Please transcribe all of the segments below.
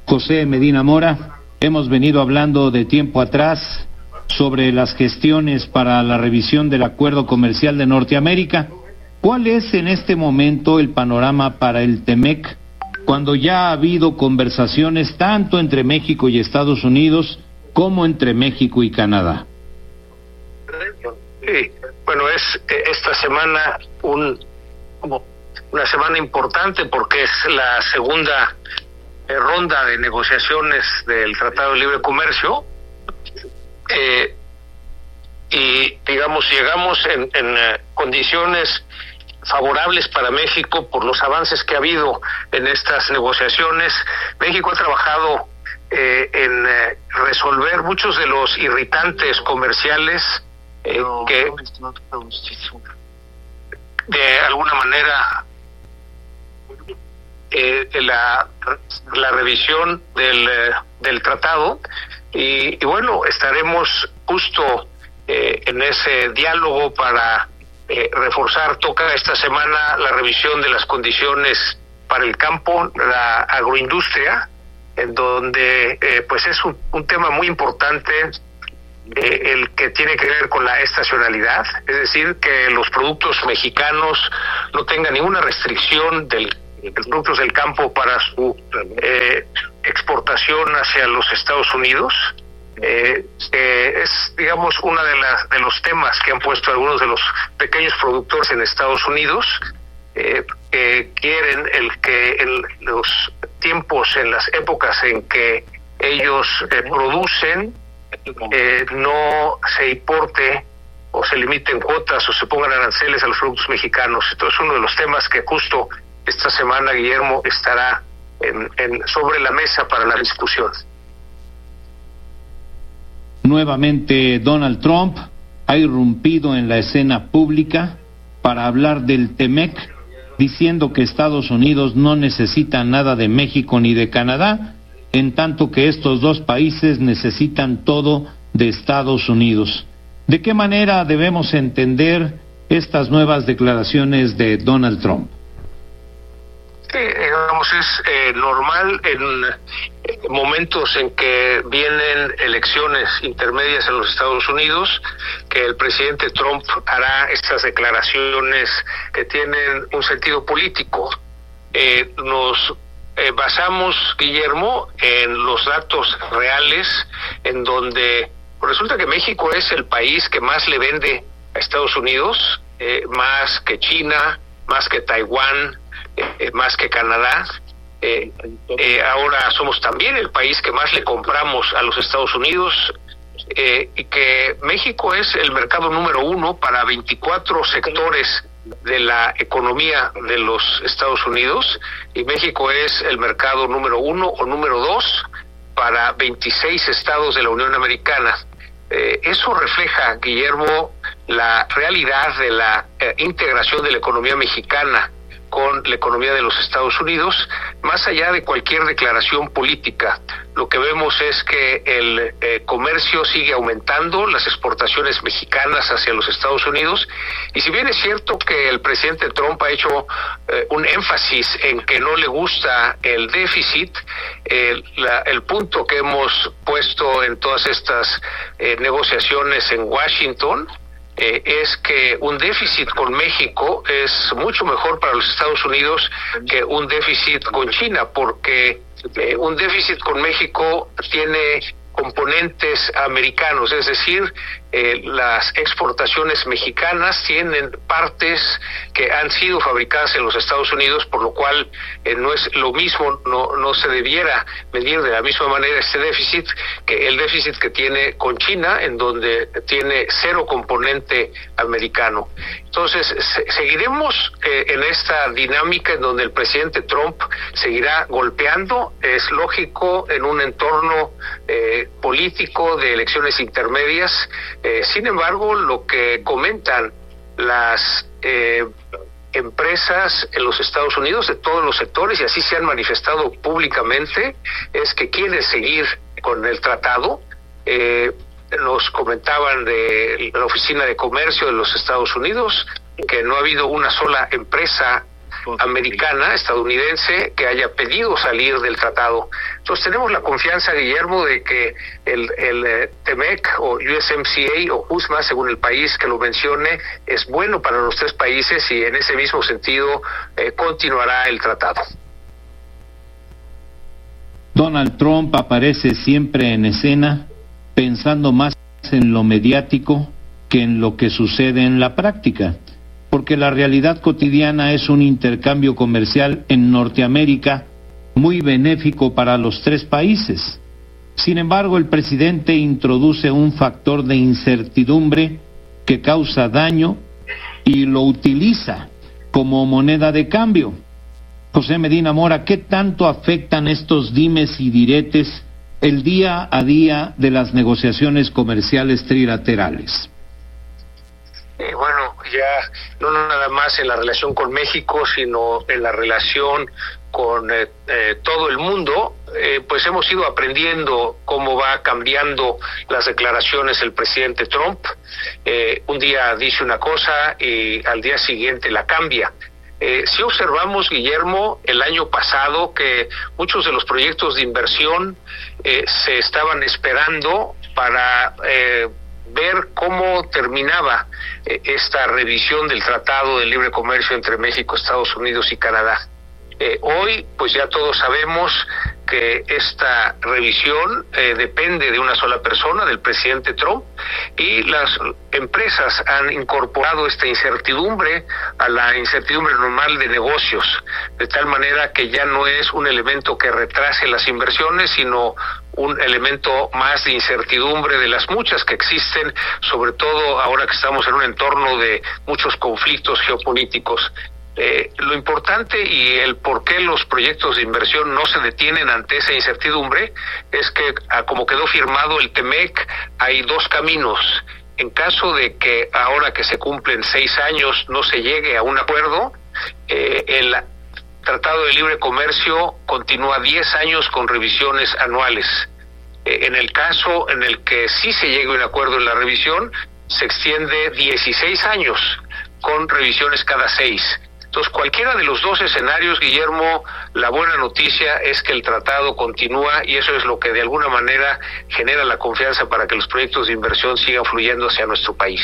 José Medina Mora. Hemos venido hablando de tiempo atrás sobre las gestiones para la revisión del Acuerdo Comercial de Norteamérica. ¿Cuál es en este momento el panorama para el TEMEC, cuando ya ha habido conversaciones tanto entre México y Estados Unidos como entre México y Canadá? Sí, bueno, es esta semana una semana importante porque es la segunda ronda de negociaciones del Tratado de Libre Comercio, y digamos llegamos en condiciones favorables para México por los avances que ha habido en estas negociaciones. México ha trabajado en resolver muchos de los irritantes comerciales que de alguna manera la revisión del tratado, y bueno, estaremos justo en ese diálogo para reforzar. Toca esta semana la revisión de las condiciones para el campo, la agroindustria, en donde pues es un tema muy importante, el que tiene que ver con la estacionalidad, es decir, que los productos mexicanos no tengan ninguna restricción de productos del campo para su exportación hacia los Estados Unidos. Es, digamos, una de los temas que han puesto algunos de los pequeños productores en Estados Unidos, que quieren que en los tiempos, en las épocas en que ellos producen, no se importe o se limiten cuotas o se pongan aranceles a los productos mexicanos. Esto es uno de los temas que justo esta semana, Guillermo, estará sobre la mesa para la discusión. Nuevamente Donald Trump ha irrumpido en la escena pública para hablar del TEMEC, diciendo que Estados Unidos no necesita nada de México ni de Canadá, en tanto que estos dos países necesitan todo de Estados Unidos. ¿De qué manera debemos entender estas nuevas declaraciones de Donald Trump? Sí, digamos, es normal en momentos en que vienen elecciones intermedias en los Estados Unidos, que el presidente Trump hará estas declaraciones que tienen un sentido político. Nos basamos, Guillermo, en los datos reales, en donde resulta que México es el país que más le vende a Estados Unidos, más que China, más que Taiwán, más que Canadá. Ahora somos también el país que más le compramos a los Estados Unidos, y que México es el mercado número 1 para 24 sectores de la economía de los Estados Unidos, y México es el mercado número 1 o número 2 para 26 estados de la Unión Americana. Eso refleja, Guillermo, la realidad de la integración de la economía mexicana con la economía de los Estados Unidos, más allá de cualquier declaración política. Lo que vemos es que el comercio sigue aumentando, las exportaciones mexicanas hacia los Estados Unidos, y si bien es cierto que el presidente Trump ha hecho un énfasis en que no le gusta el déficit, el punto que hemos puesto en todas estas negociaciones en Washington es que un déficit con México es mucho mejor para los Estados Unidos que un déficit con China, porque un déficit con México tiene componentes americanos, es decir, las exportaciones mexicanas tienen partes que han sido fabricadas en los Estados Unidos, por lo cual no es lo mismo, no se debiera medir de la misma manera este déficit que el déficit que tiene con China, en donde tiene cero componente americano. Entonces, seguiremos en esta dinámica en donde el presidente Trump seguirá golpeando. Es lógico en un entorno político de elecciones intermedias. Sin embargo, lo que comentan las empresas en los Estados Unidos de todos los sectores, y así se han manifestado públicamente, es que quieren seguir con el tratado. Nos comentaban de la Oficina de Comercio de los Estados Unidos que no ha habido una sola empresa americana, estadounidense, que haya pedido salir del tratado. Entonces tenemos la confianza, Guillermo, de que el TEMEC o USMCA o USMA, según el país que lo mencione, es bueno para los tres países y en ese mismo sentido continuará el tratado. Donald Trump aparece siempre en escena pensando más en lo mediático que en lo que sucede en la práctica, porque la realidad cotidiana es un intercambio comercial en Norteamérica muy benéfico para los tres países. Sin embargo, el presidente introduce un factor de incertidumbre que causa daño y lo utiliza como moneda de cambio. José Medina Mora, ¿qué tanto afectan estos dimes y diretes el día a día de las negociaciones comerciales trilaterales? Bueno, ya no nada más en la relación con México, sino en la relación con todo el mundo, pues hemos ido aprendiendo cómo va cambiando las declaraciones el presidente Trump. Un día dice una cosa y al día siguiente la cambia. Si observamos, Guillermo, el año pasado que muchos de los proyectos de inversión se estaban esperando para ver cómo terminaba esta revisión del Tratado de Libre Comercio entre México, Estados Unidos y Canadá. Hoy, pues ya todos sabemos que esta revisión depende de una sola persona, del presidente Trump, y las empresas han incorporado esta incertidumbre a la incertidumbre normal de negocios, de tal manera que ya no es un elemento que retrase las inversiones, sino un elemento más de incertidumbre de las muchas que existen, sobre todo ahora que estamos en un entorno de muchos conflictos geopolíticos. Lo importante y el por qué los proyectos de inversión no se detienen ante esa incertidumbre es que, como quedó firmado el TEMEC, hay dos caminos. En caso de que ahora que se cumplen 6 años no se llegue a un acuerdo, el Tratado de Libre Comercio continúa 10 años con revisiones anuales. En el caso en el que sí se llegue a un acuerdo en la revisión, se extiende 16 años con revisiones cada 6. Entonces, cualquiera de los dos escenarios, Guillermo, la buena noticia es que el tratado continúa y eso es lo que de alguna manera genera la confianza para que los proyectos de inversión sigan fluyendo hacia nuestro país.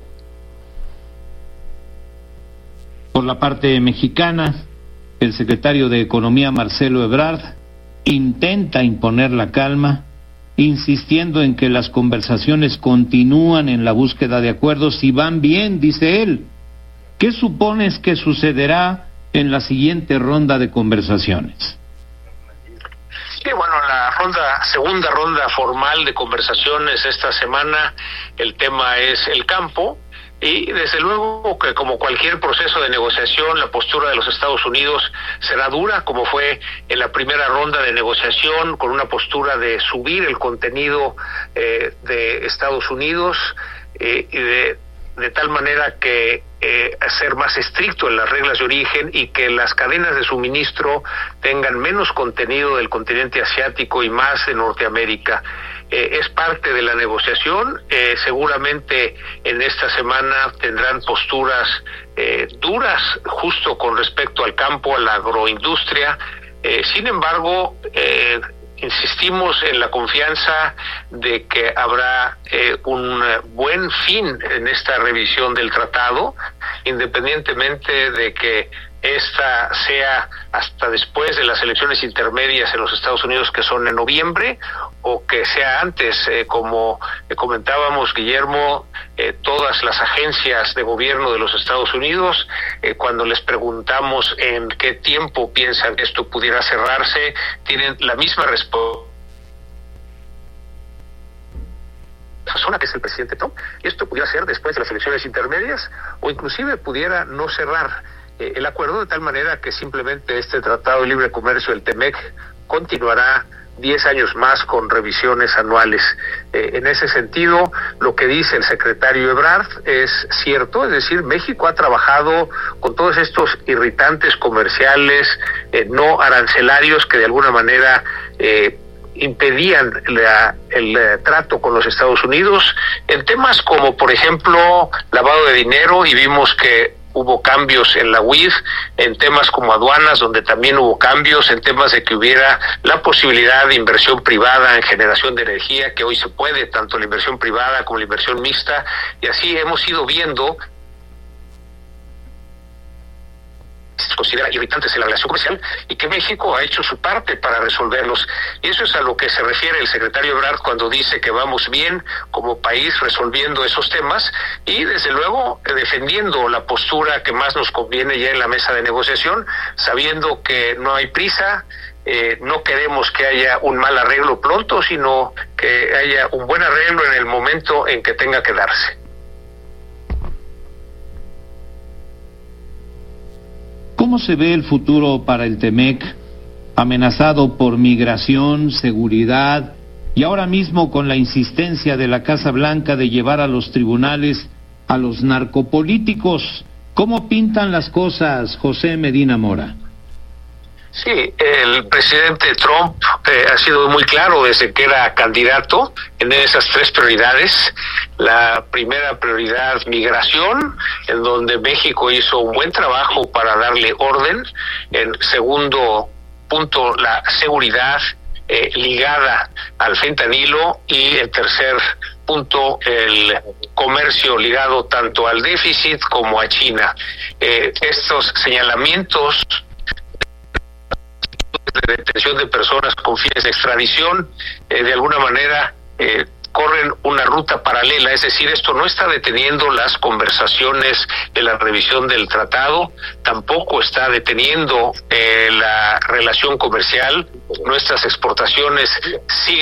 Por la parte mexicana, el secretario de Economía, Marcelo Ebrard, intenta imponer la calma, insistiendo en que las conversaciones continúan en la búsqueda de acuerdos y van bien, dice él. ¿Qué supones que sucederá en la siguiente ronda de conversaciones? Sí, bueno, la segunda ronda formal de conversaciones esta semana, el tema es el campo, y desde luego que como cualquier proceso de negociación, la postura de los Estados Unidos será dura, como fue en la primera ronda de negociación, con una postura de subir el contenido de Estados Unidos y de tal manera que ser más estricto en las reglas de origen y que las cadenas de suministro tengan menos contenido del continente asiático y más de Norteamérica. Es parte de la negociación. Seguramente en esta semana tendrán posturas duras justo con respecto al campo, a la agroindustria. Sin embargo, insistimos en la confianza de que habrá un buen fin en esta revisión del tratado, independientemente de que esta sea hasta después de las elecciones intermedias en los Estados Unidos, que son en noviembre, o que sea antes. Como comentábamos, Guillermo, todas las agencias de gobierno de los Estados Unidos, cuando les preguntamos en qué tiempo piensan que esto pudiera cerrarse, tienen la misma respuesta, que es el presidente Trump. Esto pudiera ser después de las elecciones intermedias o inclusive pudiera no cerrar el acuerdo, de tal manera que simplemente este Tratado de Libre Comercio, el TEMEC, continuará 10 años más con revisiones anuales. En ese sentido, lo que dice el secretario Ebrard es cierto, es decir, México ha trabajado con todos estos irritantes comerciales no arancelarios que de alguna manera impedían el trato con los Estados Unidos en temas como, por ejemplo, lavado de dinero, y vimos que hubo cambios en la UIF, en temas como aduanas, donde también hubo cambios, en temas de que hubiera la posibilidad de inversión privada en generación de energía, que hoy se puede, tanto la inversión privada como la inversión mixta, y así hemos ido viendo se considera irritantes en la relación comercial y que México ha hecho su parte para resolverlos. Y eso es a lo que se refiere el secretario Ebrard cuando dice que vamos bien como país resolviendo esos temas y desde luego defendiendo la postura que más nos conviene ya en la mesa de negociación, sabiendo que no hay prisa, no queremos que haya un mal arreglo pronto, sino que haya un buen arreglo en el momento en que tenga que darse. ¿Cómo se ve el futuro para el TEMEC, amenazado por migración, seguridad y ahora mismo con la insistencia de la Casa Blanca de llevar a los tribunales a los narcopolíticos? ¿Cómo pintan las cosas, José Medina Mora? Sí, el presidente Trump ha sido muy claro desde que era candidato en esas tres prioridades. La primera prioridad, migración, en donde México hizo un buen trabajo para darle orden. En segundo punto, la seguridad ligada al fentanilo. Y en tercer punto, el comercio ligado tanto al déficit como a China. Estos señalamientos de detención de personas con fines de extradición, de alguna manera corren una ruta paralela, es decir, esto no está deteniendo las conversaciones de la revisión del tratado, tampoco está deteniendo la relación comercial, nuestras exportaciones siguen